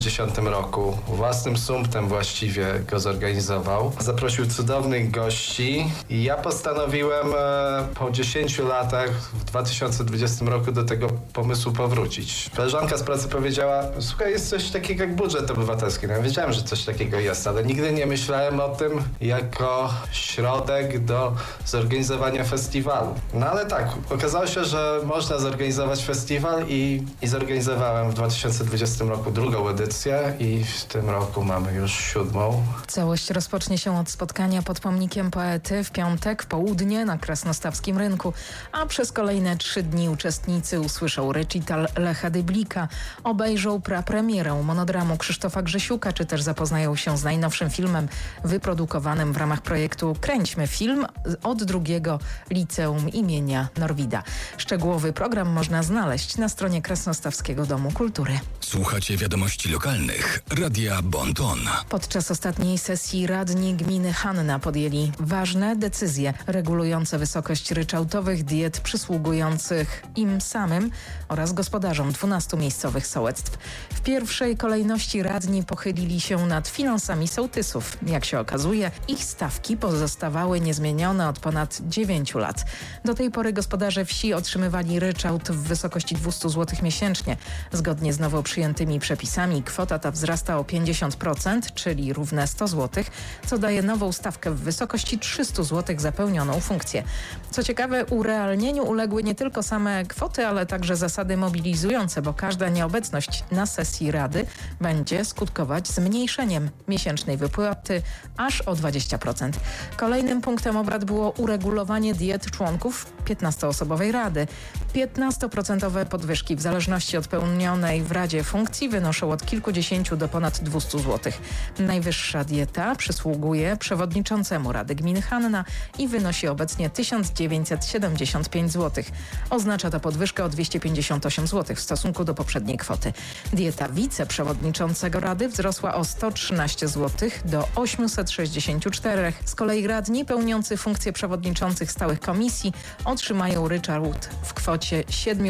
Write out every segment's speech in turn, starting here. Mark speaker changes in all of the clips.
Speaker 1: 2010 roku własnym sumptem właściwie go zorganizował. Zaprosił cudownych gości i ja postanowiłem po 10 latach w 2020 roku do tego pomysłu powrócić. Koleżanka z pracy powiedziała: słuchaj, jest coś takiego jak budżet obywatelski. No ja wiedziałem, że coś takiego jest, ale nigdy nie myślałem o tym jako środek do zorganizowania festiwalu. No ale tak, okazało się, że można zorganizować festiwal i zorganizowałem w 2020 roku drugą edycję i w tym roku mamy już 7.
Speaker 2: Całość rozpocznie się od spotkania pod pomnikiem poety w piątek w południe na Krasnostawskim Rynku, a przez kolejne 3 dni uczestnicy usłyszą recital Lecha Dyblika, obejrzą prapremierę monodramu Krzysztofa Grzesiuka, czy też zapoznają się z najnowszym filmem wyprodukowanym w ramach projektu Kręćmy Film od drugiego Liceum imienia Norwida. Szczegółowy program można znaleźć na stronie Krasnostawskiego Domu Kultury.
Speaker 3: Słuchacie wiadomości lokalnych Radia Bon Ton.
Speaker 2: Podczas ostatniej sesji radni gminy Hanna podjęli ważne decyzje regulujące wysokość ryczałtowych diet przysługujących im samym oraz gospodarzom 12 miejscowych sołectw. W pierwszej kolejności radni pochylili się nad finansami sołtysów. Jak się okazuje, ich stawki pozostawały niezmienione od ponad 9 lat. Do tej pory gospodarze wsi otrzymywali ryczałt w wysokości 200 zł miesięcznie. Zgodnie z nowo przyjętymi przepisami kwota ta wzrasta o 50%, czyli równe 100 zł, co daje nową stawkę w wysokości 300 zł za pełnioną funkcję. Co ciekawe, urealnieniu uległy nie tylko same kwoty, ale także zasady mobilizujące, bo każda nieobecność na sesji Rady będzie skutkować zmniejszeniem miesięcznej wypłaty aż o 20%. Kolejnym punktem obrad było uregulowanie diet członków 15-osobowej Rady. 15% podwyżki w zależności od pełnionej w Radzie funkcji wynoszą od kilkudziesięciu do ponad 200 zł. Najwyższa dieta przysługuje przewodniczącemu Rady Gminy Hanna i wynosi obecnie 1975 zł. Oznacza to podwyżkę o 258 zł w stosunku do poprzedniej kwoty. Dieta wiceprzewodniczącego Rady wzrosła o 113 zł do 864. Z kolei radni pełniący funkcję przewodniczących stałych komisji otrzymają ryczałt w kwocie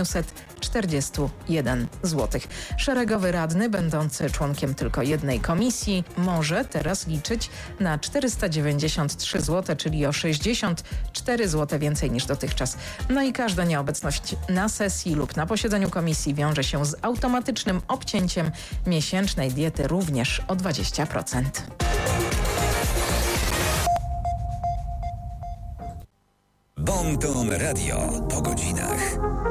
Speaker 2: 741 zł. Szeregowy radny, będący członkiem tylko jednej komisji, może teraz liczyć na 493 zł, czyli o 64 zł więcej niż dotychczas. No i każda nieobecność na sesji lub na posiedzeniu komisji wiąże się z automatycznym obcięciem miesięcznej diety również o 20%.
Speaker 3: Bon Ton Radio po godzinach.